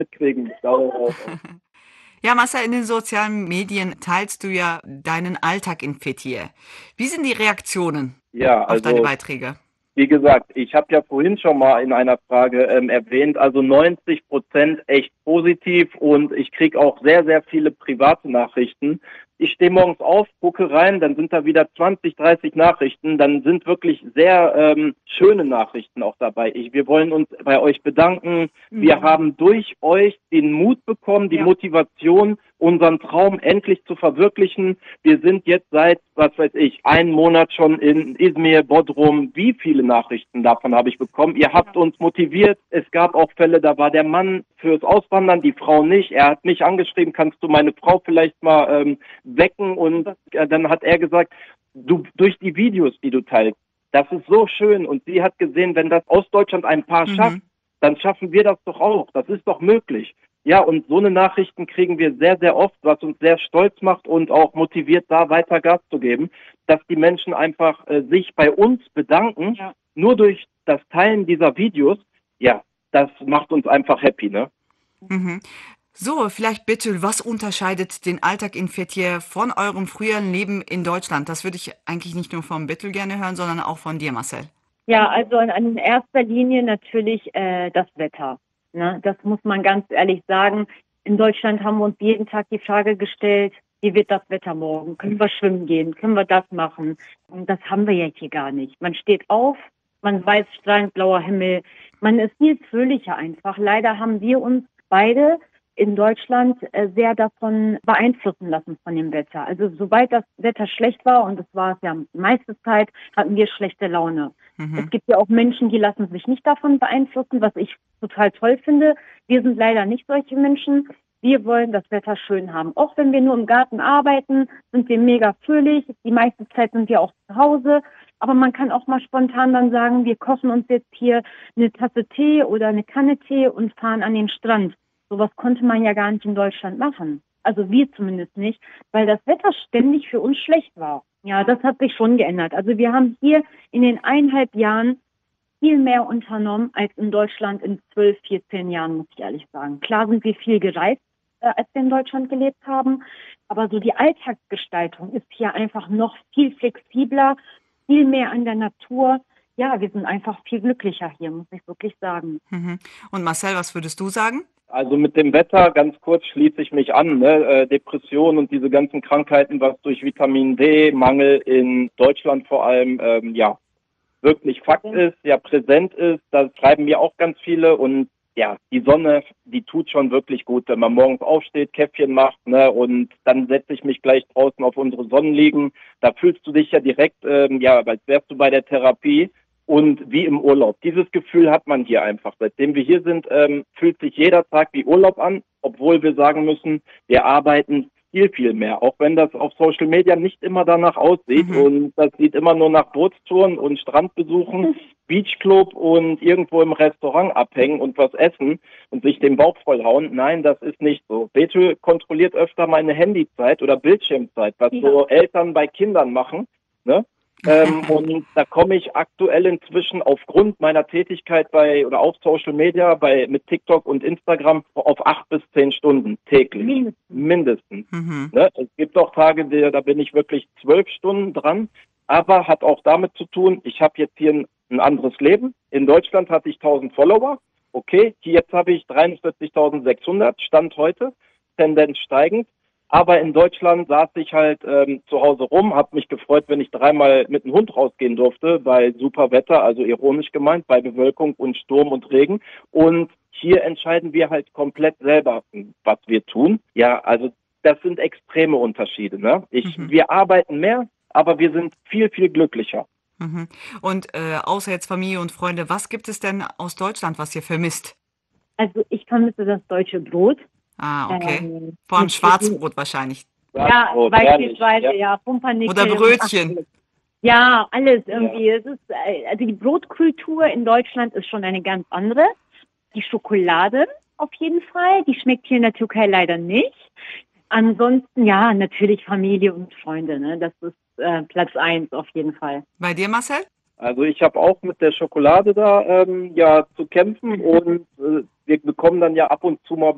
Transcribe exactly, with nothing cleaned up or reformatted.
mitkriegen. Darauf. Ja, Marcel, in den sozialen Medien teilst du ja deinen Alltag in Fethiye. Wie sind die Reaktionen Ja, auf deine also Beiträge? wie gesagt, ich habe ja vorhin schon mal in einer Frage ähm, erwähnt, also neunzig Prozent echt positiv und ich kriege auch sehr, sehr viele private Nachrichten. Ich stehe morgens auf, gucke rein, dann sind da wieder zwanzig, dreißig Nachrichten, dann sind wirklich sehr ähm, schöne Nachrichten auch dabei. Ich, wir wollen uns bei euch bedanken. Wir Mhm. haben durch euch den Mut bekommen, die Ja. Motivation, unseren Traum endlich zu verwirklichen. Wir sind jetzt seit, was weiß ich, einen Monat schon in Izmir, Bodrum. Wie viele Nachrichten davon habe ich bekommen? Ihr habt uns motiviert. Es gab auch Fälle, da war der Mann fürs Auswandern, die Frau nicht. Er hat mich angeschrieben, kannst du meine Frau vielleicht mal ähm, wecken? Und äh, dann hat er gesagt, du, durch die Videos, die du teilst, das ist so schön. Und sie hat gesehen, wenn das aus Deutschland ein Paar schafft, Mhm. dann schaffen wir das doch auch. Das ist doch möglich. Ja, und so eine Nachrichten kriegen wir sehr, sehr oft, was uns sehr stolz macht und auch motiviert, da weiter Gas zu geben, dass die Menschen einfach äh, sich bei uns bedanken, Ja. nur durch das Teilen dieser Videos. Ja, das macht uns einfach happy, ne? Mhm. So, vielleicht bitte, was unterscheidet den Alltag in Fethiye von eurem früheren Leben in Deutschland? Das würde ich eigentlich nicht nur vom Bittel gerne hören, sondern auch von dir, Marcel. Ja, also in, in erster Linie natürlich äh, das Wetter. Ne? Das muss man ganz ehrlich sagen. In Deutschland haben wir uns jeden Tag die Frage gestellt, wie wird das Wetter morgen? Können wir schwimmen gehen? Können wir das machen? Und das haben wir ja hier gar nicht. Man steht auf, man weiß strahlend blauer Himmel. Man ist viel fröhlicher einfach. Leider haben wir uns beide in Deutschland äh, sehr davon beeinflussen lassen von dem Wetter. Also sobald das Wetter schlecht war, und das war es ja die meiste Zeit, hatten wir schlechte Laune. Es Mhm. gibt ja auch Menschen, die lassen sich nicht davon beeinflussen, was ich total toll finde. Wir sind leider nicht solche Menschen. Wir wollen das Wetter schön haben. Auch wenn wir nur im Garten arbeiten, sind wir mega fröhlich. Die meiste Zeit sind wir auch zu Hause. Aber man kann auch mal spontan dann sagen, wir kochen uns jetzt hier eine Tasse Tee oder eine Kanne Tee und fahren an den Strand. Sowas konnte man ja gar nicht in Deutschland machen. Also wir zumindest nicht, weil das Wetter ständig für uns schlecht war. Ja, das hat sich schon geändert. Also wir haben hier in den eineinhalb Jahren viel mehr unternommen als in Deutschland in zwölf, vierzehn Jahren, muss ich ehrlich sagen. Klar sind wir viel gereist, äh, als wir in Deutschland gelebt haben, aber so die Alltagsgestaltung ist hier einfach noch viel flexibler, viel mehr an der Natur. Ja, wir sind einfach viel glücklicher hier, muss ich wirklich sagen. Mhm. Und Marcel, was würdest du sagen? Also mit dem Wetter, ganz kurz, schließe ich mich an. Ne? Äh, Depressionen und diese ganzen Krankheiten, was durch Vitamin D-Mangel in Deutschland vor allem, ähm, ja, wirklich Fakt ist, ja präsent ist. Das schreiben mir auch ganz viele und ja, die Sonne, die tut schon wirklich gut, wenn man morgens aufsteht, Käffchen macht, ne, und dann setze ich mich gleich draußen auf unsere Sonnenliegen. Da fühlst du dich ja direkt, ähm, ja, als wärst du bei der Therapie und wie im Urlaub. Dieses Gefühl hat man hier einfach. Seitdem wir hier sind, ähm, fühlt sich jeder Tag wie Urlaub an, obwohl wir sagen müssen, wir arbeiten viel, viel mehr. Auch wenn das auf Social Media nicht immer danach aussieht Mhm. und das sieht immer nur nach Bootstouren und Strandbesuchen, Beachclub und irgendwo im Restaurant abhängen und was essen und sich den Bauch vollhauen. Nein, das ist nicht so. Betul kontrolliert öfter meine Handyzeit oder Bildschirmzeit, was Ja. so Eltern bei Kindern machen, ne? ähm, und da komme ich aktuell inzwischen aufgrund meiner Tätigkeit bei oder auf Social Media, bei mit TikTok und Instagram auf acht bis zehn Stunden täglich. Mindestens. Mindestens. Mhm. Ne? Es gibt auch Tage, die, da bin ich wirklich zwölf Stunden dran, aber hat auch damit zu tun, ich habe jetzt hier ein, ein anderes Leben. In Deutschland hatte ich tausend Follower. Okay, hier jetzt habe ich dreiundvierzigtausendsechshundert, Stand heute, Tendenz steigend. Aber in Deutschland saß ich halt ähm, zu Hause rum, habe mich gefreut, wenn ich dreimal mit dem Hund rausgehen durfte, bei super Wetter, also ironisch gemeint, bei Bewölkung und Sturm und Regen. Und hier entscheiden wir halt komplett selber, was wir tun. Ja, also das sind extreme Unterschiede. Ne? Ich, Mhm. wir arbeiten mehr, aber wir sind viel, viel glücklicher. Mhm. Und äh, außer jetzt Familie und Freunde, was gibt es denn aus Deutschland, was ihr vermisst? Also ich vermisse das deutsche Brot. Ah, okay. Ähm, Vor allem mit, Schwarzbrot wahrscheinlich. ja, Schwarzbrot, beispielsweise, ehrlich, ja, Oder Pumpernickel und ach, Brötchen. alles. Ja, alles irgendwie. Es ist, äh, also die Brotkultur in Deutschland ist schon eine ganz andere. Die Schokolade auf jeden Fall, die schmeckt hier in der Türkei leider nicht. Ansonsten, ja, natürlich Familie und Freunde, ne? Das ist äh, Platz eins auf jeden Fall. Bei dir, Marcel? Also ich habe auch mit der Schokolade da ähm, ja zu kämpfen und äh, wir bekommen dann ja ab und zu mal